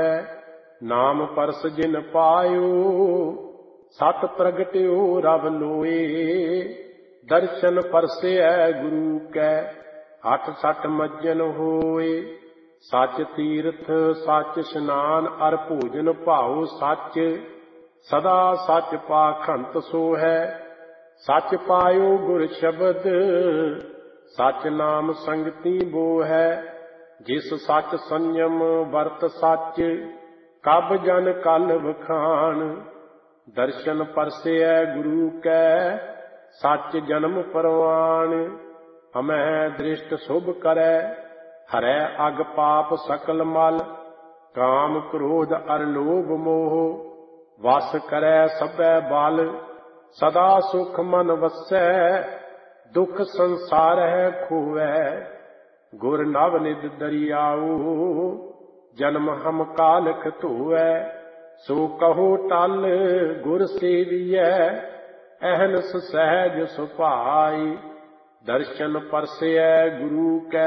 है। नाम परस जिन पायो सत प्रगट्यो रब लोए। दर्शन परसे गुरु कै हठ सठ मज्जन होए। सच तीर्थ सच स्नान अर भोजन भाओ सच। सदा सच पाखंत सो है। सच पायो गुर शब्द सच नाम संगति बो है। जिस सच संयम वर्त सच कब जन कल बखान। दर्शन परसे गुरु कै सच जन्म परवान। हमें दृष्ट शुभ करै हरै अग पाप सकल मल। काम क्रोध अर लोभ मोह वस करै सबै बल। सदा सुख मन वसै दुख संसार है खोवै। गुर नव निध दरियाऊ जन्म हम कालख धोवै। सो कहो टल गुर सेवियै अहनस सहज सुभाई। दर्शन परसे गुरु कै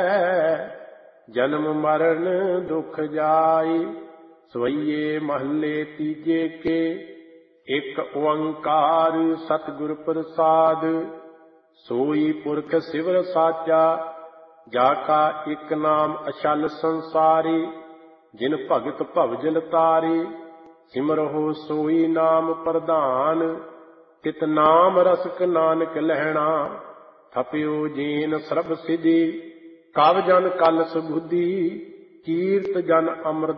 जन्म मरण दुख जाई। सवैये महले तीजे के एक ओंकार सतगुर प्रसाद। सोई पुरख सिवर साचा जाका एक नाम अचल संसारी। जिन भगत भवजल तारी सिमरहो सोई नाम प्रधान। तित नाम रसक नानक लहणा थप्यो जीन सरब सिधि। कब जन कल सुबुद्धि कीर्त जन अमृत